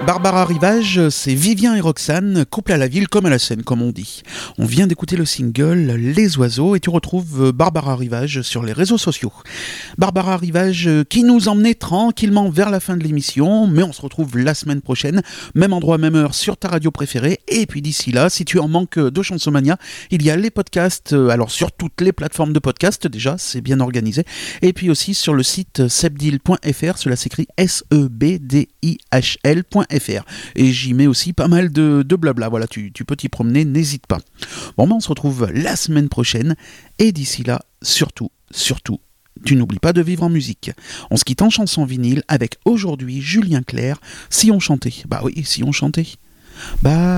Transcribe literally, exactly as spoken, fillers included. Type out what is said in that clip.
Barbara Rivage, c'est Vivien et Roxane, couple à la ville comme à la scène, comme on dit. On vient d'écouter le single Les Oiseaux et tu retrouves Barbara Rivage sur les réseaux sociaux. Barbara Rivage qui nous emmenait tranquillement vers la fin de l'émission, mais on se retrouve la semaine prochaine, même endroit, même heure, sur ta radio préférée. Et puis d'ici là, si tu en manques de Chansomania, il y a les podcasts, alors sur toutes les plateformes de podcasts, déjà, c'est bien organisé. Et puis aussi sur le site sebdil point f r, cela s'écrit S E B D I H L point F R. Et j'y mets aussi pas mal de, de blabla, voilà, tu, tu peux t'y promener, n'hésite pas. Bon, ben on se retrouve la semaine prochaine, et d'ici là, surtout, surtout, tu n'oublies pas de vivre en musique. On se quitte en chanson vinyle avec aujourd'hui Julien Clerc, Si on chantait. Bah oui, si on chantait. Bah...